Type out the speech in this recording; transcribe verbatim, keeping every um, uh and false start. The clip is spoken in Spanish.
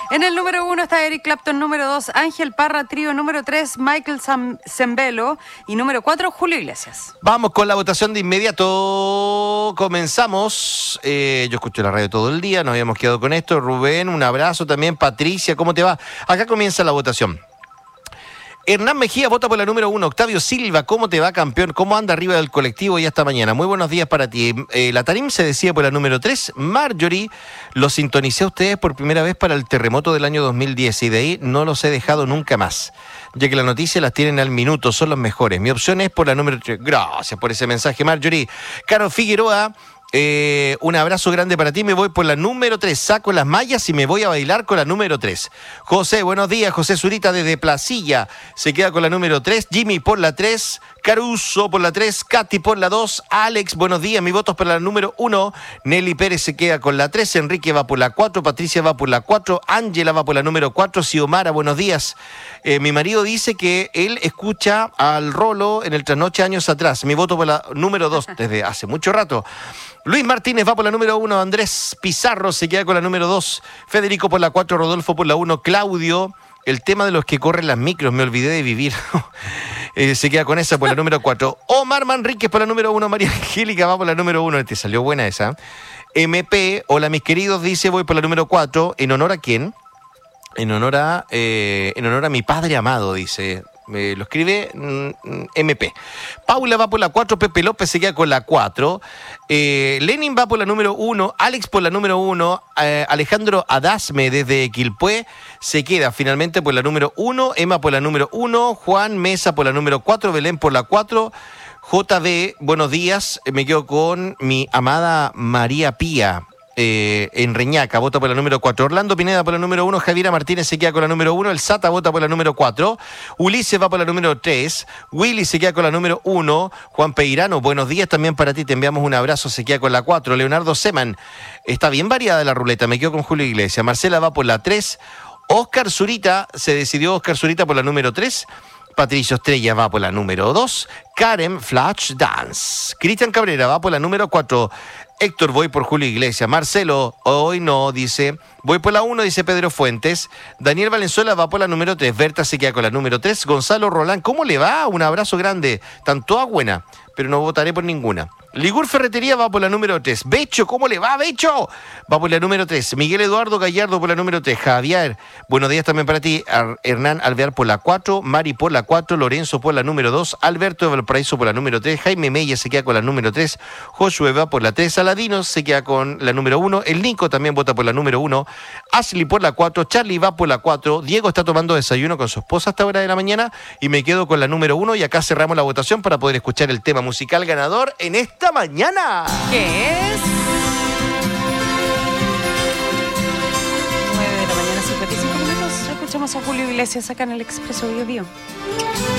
En el número uno está Eric Clapton, número dos, Ángel Parra Trío, número tres, Michael Zembelo y número cuatro, Julio Iglesias. Vamos con la votación de inmediato. Comenzamos. Eh, yo escucho la radio todo el día, nos habíamos quedado con esto. Rubén, un abrazo también. Patricia, ¿cómo te va? Acá comienza la votación. Hernán Mejía vota por la número uno. Octavio Silva, ¿cómo te va, campeón? ¿Cómo anda arriba del colectivo y hasta mañana? Muy buenos días para ti. Eh, la Tarim se decide por la número tres. Marjorie, los sintonicé a ustedes por primera vez para el terremoto del año dos mil diez y de ahí no los he dejado nunca más, ya que las noticias las tienen al minuto, son los mejores. Mi opción es por la número tres. Gracias por ese mensaje, Marjorie. Caro Figueroa, Eh, un abrazo grande para ti, me voy por la número tres, saco las mallas y me voy a bailar con la número tres. José, buenos días, José Zurita desde Placilla, se queda con la número tres, Jimmy por la tres, Caruso por la tres, Katy por la dos, Alex, buenos días, mi voto es por la número uno, Nelly Pérez se queda con la tres, Enrique va por la cuatro, Patricia va por la cuatro, Ángela va por la número cuatro, Xiomara, buenos días. Eh, mi marido dice que él escucha al Rolo en el Trasnoche años atrás, mi voto por la número dos, desde hace mucho rato. Luis Martínez va por la número uno, Andrés Pizarro se queda con la número dos, Federico por la cuatro, Rodolfo por la uno, Claudio, el tema de los que corren las micros, me olvidé de vivir, eh, se queda con esa por la número cuatro, Omar Manríquez por la número uno, María Angélica va por la número uno, te salió buena esa, M P, hola mis queridos, dice voy por la número cuatro, ¿en honor a quién? En honor a, eh, en honor a mi padre amado, dice. Me lo escribe mm, M P. Paula va por la cuatro, Pepe López se queda con la cuatro, eh, Lenin va por la número uno, Alex por la número uno, eh, Alejandro Adasme desde Quilpué se queda finalmente por la número uno, Emma por la número uno, Juan Mesa por la número cuatro, Belén por la cuatro, J B, buenos días, me quedo con mi amada María Pía. Eh, en Reñaca, vota por la número cuatro. Orlando Pineda por la número uno. Javiera Martínez se queda con la número uno. El Sata vota por la número cuatro. Ulises va por la número tres. Willy se queda con la número uno. Juan Peirano, buenos días también para ti. Te enviamos un abrazo. Se queda con la cuatro. Leonardo Seman, está bien variada la ruleta. Me quedo con Julio Iglesias. Marcela va por la tres. Oscar Zurita, se decidió Oscar Zurita por la número tres. Patricio Estrella va por la número dos. Karen Flash Dance. Cristian Cabrera va por la número cuatro. Héctor, voy por Julio Iglesias. Marcelo, hoy no, dice. Voy por la uno, dice Pedro Fuentes. Daniel Valenzuela va por la número tres. Berta se queda con la número tres. Gonzalo Rolán, ¿cómo le va? Un abrazo grande. Tanto a buena, pero no votaré por ninguna. Ligur Ferretería va por la número tres. Becho, ¿cómo le va, Becho? Va por la número tres. Miguel Eduardo Gallardo por la número tres. Javier, buenos días también para ti. Hernán Alvear por la cuatro. Mari por la cuatro. Lorenzo por la número dos. Alberto de Valparaíso por la número tres. Jaime Mella se queda con la número tres. Josué va por la tres. Saladino se queda con la número uno. El Nico también vota por la número uno. Ashley por la cuatro. Charlie va por la cuatro. Diego está tomando desayuno con su esposa a esta hora de la mañana. Y me quedo con la número uno. Y acá cerramos la votación para poder escuchar el tema musical ganador en esta esta mañana. ¿Qué es? nueve de la mañana, cincuenta y cinco minutos. Escuchamos a Julio Iglesias acá en el Expreso Bio Bio.